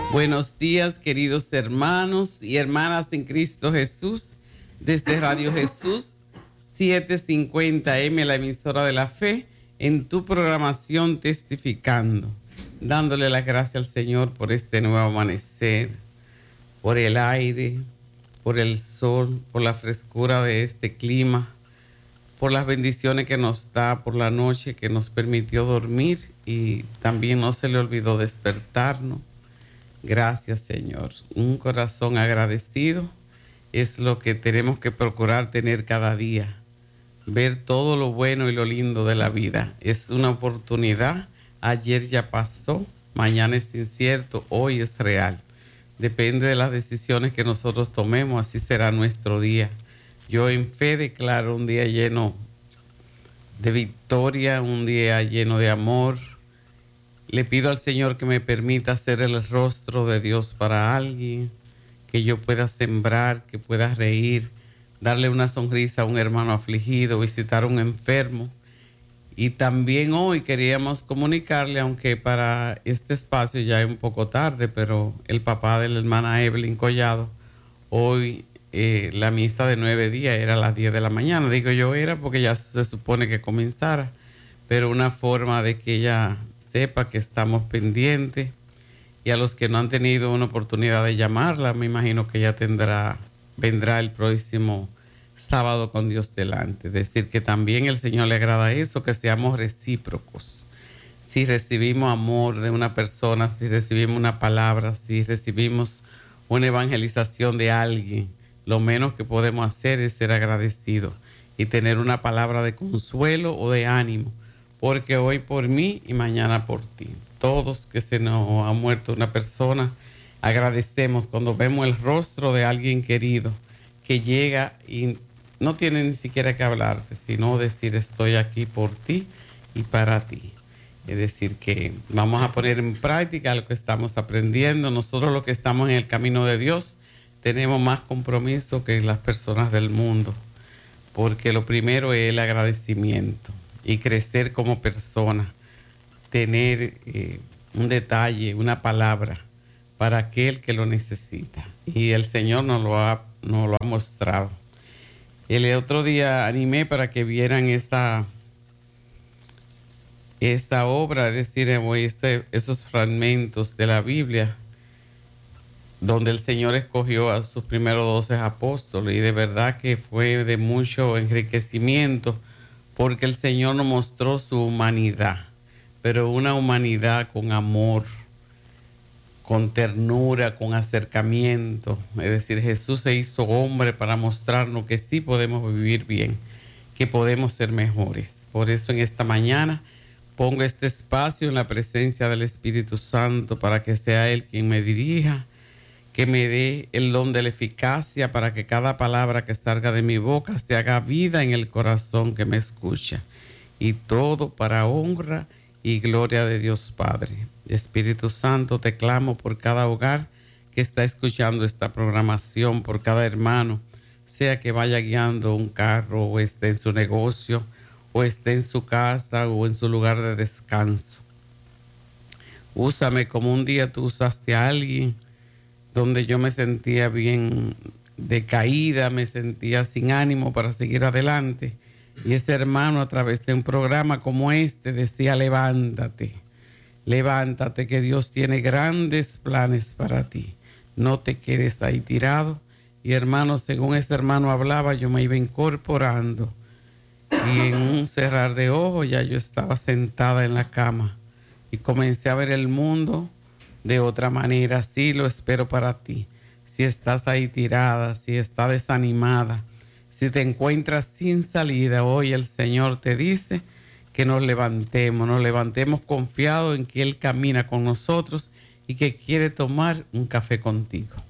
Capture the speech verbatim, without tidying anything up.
Buenos días, queridos hermanos y hermanas en Cristo Jesús, desde Radio Jesús setecientos cincuenta eme, la emisora de la fe, en tu programación Testificando, dándole las gracias al Señor por este nuevo amanecer, por el aire, por el sol, por la frescura de este clima, por las bendiciones que nos da, por la noche que nos permitió dormir y también no se le olvidó despertarnos. Gracias, Señor. Un corazón agradecido es lo que tenemos que procurar tener cada día. Ver todo lo bueno y lo lindo de la vida. Es una oportunidad. Ayer ya pasó, mañana es incierto, hoy es real. Depende de las decisiones que nosotros tomemos, así será nuestro día. Yo en fe declaro un día lleno de victoria, un día lleno de amor. Le pido al Señor que me permita ser el rostro de Dios para alguien, que yo pueda sembrar, que pueda reír, darle una sonrisa a un hermano afligido, visitar a un enfermo. Y también hoy queríamos comunicarle, aunque para este espacio ya es un poco tarde, pero el papá de la hermana Evelyn Collado, hoy eh, la misa de nueve días era a las diez de la mañana. Digo yo era porque ya se supone que comenzara, pero una forma de que ella sepa que estamos pendientes, y a los que no han tenido una oportunidad de llamarla, me imagino que ya tendrá, vendrá el próximo sábado con Dios delante. Es decir, que también el Señor le agrada eso, que seamos recíprocos. Si recibimos amor de una persona, si recibimos una palabra, si recibimos una evangelización de alguien, lo menos que podemos hacer es ser agradecidos y tener una palabra de consuelo o de ánimo. Porque hoy por mí y mañana por ti. Todos que se nos ha muerto una persona, agradecemos cuando vemos el rostro de alguien querido que llega y no tiene ni siquiera que hablarte, sino decir estoy aquí por ti y para ti. Es decir, que vamos a poner en práctica lo que estamos aprendiendo. Nosotros los que estamos en el camino de Dios tenemos más compromiso que las personas del mundo, porque lo primero es el agradecimiento. Y crecer como persona, tener eh, un detalle, una palabra para aquel que lo necesita. Y el Señor nos lo ha, nos lo ha mostrado. El otro día animé para que vieran esta, esta obra, es decir, este, esos fragmentos de la Biblia, donde el Señor escogió a sus primeros doce apóstoles, y de verdad que fue de mucho enriquecimiento, porque el Señor nos mostró su humanidad, pero una humanidad con amor, con ternura, con acercamiento. Es decir, Jesús se hizo hombre para mostrarnos que sí podemos vivir bien, que podemos ser mejores. Por eso en esta mañana pongo este espacio en la presencia del Espíritu Santo para que sea Él quien me dirija, que me dé el don de la eficacia para que cada palabra que salga de mi boca se haga vida en el corazón que me escucha. Y todo para honra y gloria de Dios Padre. Espíritu Santo, te clamo por cada hogar que está escuchando esta programación, por cada hermano, sea que vaya guiando un carro o esté en su negocio o esté en su casa o en su lugar de descanso. Úsame como un día tú usaste a alguien donde yo me sentía bien decaída, me sentía sin ánimo para seguir adelante. Y ese hermano a través de un programa como este decía, levántate, levántate que Dios tiene grandes planes para ti. No te quedes ahí tirado. Y hermano, según ese hermano hablaba, yo me iba incorporando. Y en un cerrar de ojos ya yo estaba sentada en la cama. Y comencé a ver el mundo de otra manera. Así lo espero para ti. Si estás ahí tirada, si estás desanimada, si te encuentras sin salida, hoy el Señor te dice que nos levantemos, nos levantemos confiados en que Él camina con nosotros y que quiere tomar un café contigo.